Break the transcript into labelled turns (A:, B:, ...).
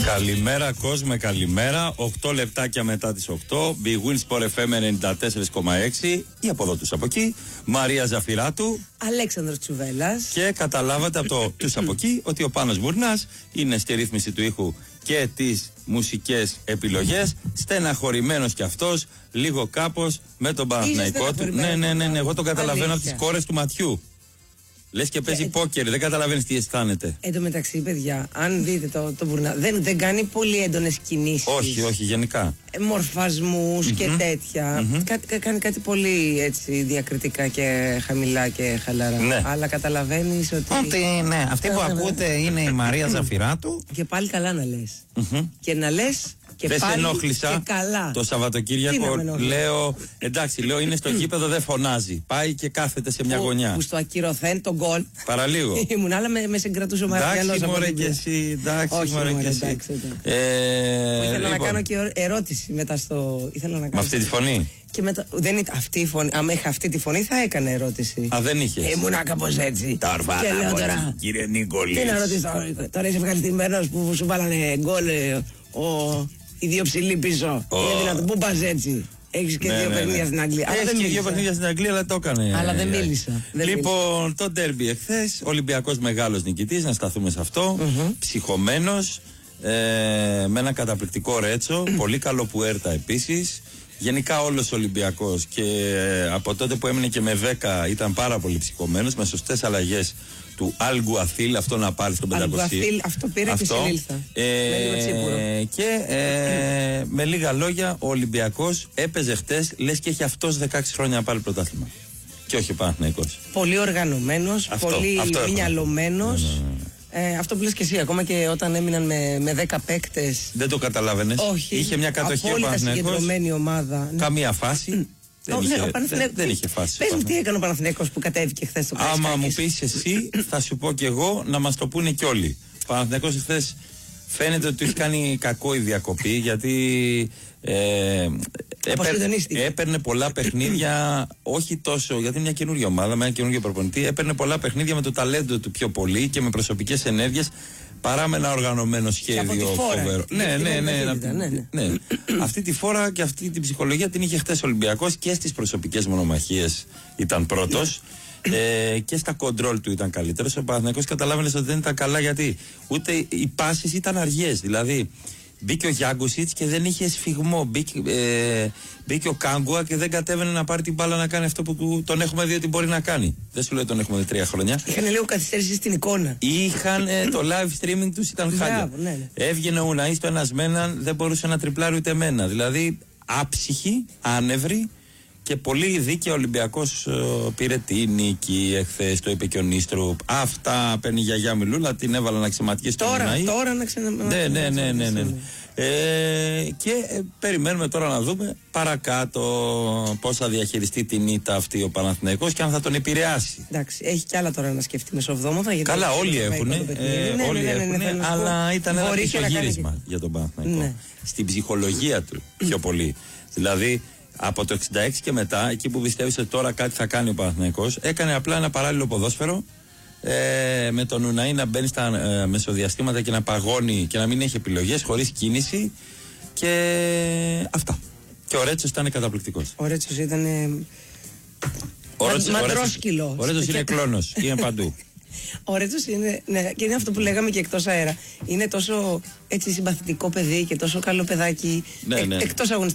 A: Καλημέρα κόσμε, καλημέρα. 8 λεπτάκια μετά τις 8. Big Win Sport FM 94,6. Ή από εδώ τους από εκεί. Μαρία Ζαφυράτου.
B: Αλέξανδρος Τσουβέλλας.
A: Και καταλάβατε από το τους από εκεί ότι ο Πάνος Μπουρνάς είναι στη ρύθμιση του ήχου και τις μουσικές επιλογές. Στεναχωρημένος κι αυτός, λίγο κάπως με τον Παναθηναϊκό του. Ναι, εγώ το καταλαβαίνω από τις κόρες του ματιού. Λες και παίζει πόκερ, δεν καταλαβαίνεις τι αισθάνεται.
B: Εν τω μεταξύ, παιδιά, αν δείτε το Μπουρνά, δεν κάνει πολύ έντονες κινήσεις.
A: Όχι, γενικά.
B: Μορφασμούς και τέτοια. Κάνει κάτι πολύ έτσι διακριτικά και χαμηλά και χαλαρά.
A: Ναι.
B: Αλλά καταλαβαίνεις ότι.
C: Ναι, αυτή που ακούτε είναι η Μαρία Ζαφυράτου.
B: Και πάλι καλά να λες. Και να λες. Και
A: δεν σε ενόχλησα
B: και καλά.
A: το Σαββατοκύριακο. Λέω, εντάξει, είναι στο γήπεδο, δεν φωνάζει. Πάει και κάθεται σε μια γωνιά.
B: Που στο ακυρωθέν τον γκολ.
A: Παραλίγο.
B: Ήμουν, αλλά με συγκρατούσε ο Μαριανός.
A: Εντάξει, μωρέ και εσύ.
B: Ήθελα να κάνω και ερώτηση μετά στο.
A: Με αυτή τη φωνή.
B: Και μετά, δεν ήταν αυτή η φωνή. Αν είχα αυτή τη φωνή, θα έκανε ερώτηση.
A: Α, δεν είχε.
B: Ήμουνα κάπως έτσι.
A: Τα ορφάνα,
B: και λέω τώρα.
A: Κύριε Νίκολη.
B: Τι να ρωτήσω τώρα, είσαι ευχαριστημένος που σου βάλανε γκολ οι δύο ψηλοί πίσω. Είναι δυνατόν. Πού πας έτσι. Έχεις και δύο παιχνίδια στην Αγγλία.
A: Έχεις και δύο παιχνίδια στην Αγγλία, αλλά το έκανε.
B: Αλλά δεν μίλησα.
A: Λοιπόν, το ντέρμπι εχθές. Ολυμπιακός μεγάλος νικητής, να σταθούμε σε αυτό. Ψυχωμένος. Με ένα καταπληκτικό Ρέτσο. Πολύ καλό Πουέρτα επίσης. Γενικά όλος ο Ολυμπιακός και από τότε που έμεινε και με 10 ήταν πάρα πολύ ψυχωμένος, με σωστές αλλαγές του Αλγκουαθίλ, αυτό να πάρει στον 500.
B: Αλγκουαθίλ, αυτό πήρα και συνήλθα.
A: Και με λίγα λόγια, ο Ολυμπιακός έπαιζε χτες, λες και έχει αυτός 16 χρόνια να πάρει πρωτάθλημα. Και όχι ο Παναθηναϊκός.
B: Πολύ οργανωμένος, πολύ μυαλωμένος. Αυτό που λες και εσύ, ακόμα και όταν έμειναν με 10 παίκτες.
A: Δεν το καταλάβαινες.
B: Όχι.
A: Είχε μια κατοχή ο Παναθηναϊκός.
B: Συγκεντρωμένη ομάδα.
A: Καμία φάση. Δεν είχε φάση.
B: Πες μου τι έκανε ο Παναθηναϊκός που κατέβηκε χθες στο Καραϊσκάκης.
A: Άμα μου πεις εσύ, θα σου πω κι εγώ να μας το πούνε κι όλοι. Ο Παναθηναϊκός χθες φαίνεται ότι έχει κάνει κακό η διακοπή, γιατί έπαιρνε πολλά παιχνίδια, όχι τόσο, γιατί είναι μια καινούργια ομάδα, με ένα καινούργιο προπονητή, έπαιρνε πολλά παιχνίδια με το ταλέντο του πιο πολύ και με προσωπικές ενέργειες, παρά με ένα οργανωμένο σχέδιο φοβερό. Ναι. Αυτή τη φορά και αυτή την ψυχολογία την είχε χτες ο Ολυμπιακός και στις προσωπικές μονομαχίες ήταν πρώτος. Και στα κοντρόλ του ήταν καλύτερος. Ο Παναθηναϊκός καταλάβαινες ότι δεν ήταν καλά, γιατί ούτε οι πάσεις ήταν αργές. Δηλαδή μπήκε ο Γιάνγκουσιτς και δεν είχε σφιγμό. Μπήκε ο Κάγκουα και δεν κατέβαινε να πάρει την μπάλα να κάνει αυτό που τον έχουμε δει ότι μπορεί να κάνει. Δεν σου λέω τον έχουμε δει 3 χρόνια.
B: Είχαν λίγο καθυστέρηση στην εικόνα.
A: Είχαν το live streaming τους ήταν χάλια. Έβγαινε ο Ουναή στο ένας με έναν, δεν μπορούσε να τριπλάρει ούτε μένα. Δηλαδή άψυχοι, άνευροι. Και πολύ δίκαια ο Ολυμπιακός πήρε τη νίκη εχθές, το είπε και ο Νίστρου. Αυτά παίρνει η γιαγιά Μιλούλα, την έβαλα να ξεματιέσει τον Ουναή.
B: Τώρα να ξεματιέσει.
A: Ναι. Και περιμένουμε τώρα να δούμε παρακάτω πώς θα διαχειριστεί την ήττα αυτή ο Παναθηναϊκός και αν θα τον επηρεάσει.
B: Εντάξει, έχει κι άλλα τώρα να σκεφτεί μεσοβδόμαδα.
A: Καλά, όλοι έχουν, αλλά ήταν ένα πισωγύρισμα για τον Παναθηναϊκό. Στην ψυχολογία του πιο πολύ. Δηλαδή, από το 66 και μετά, εκεί που πιστεύεις ότι τώρα κάτι θα κάνει ο Παναθηναϊκός, έκανε απλά ένα παράλληλο ποδόσφαιρο με τον Ουναή να μπαίνει στα μεσοδιαστήματα και να παγώνει και να μην έχει επιλογές, χωρίς κίνηση και αυτά. Και ο Ρέτσος ήταν καταπληκτικός.
B: Ο Ρέτσος ήταν μαντρόσκυλο.
A: Ο Ρέτσος είναι κλόνος, είναι παντού.
B: Ο Ρέτσος είναι, ναι, και είναι αυτό που λέγαμε και εκτός αέρα. Είναι τόσο έτσι συμπαθητικό παιδί και τόσο καλό παιδάκι. Εκτός αγωνιστικού.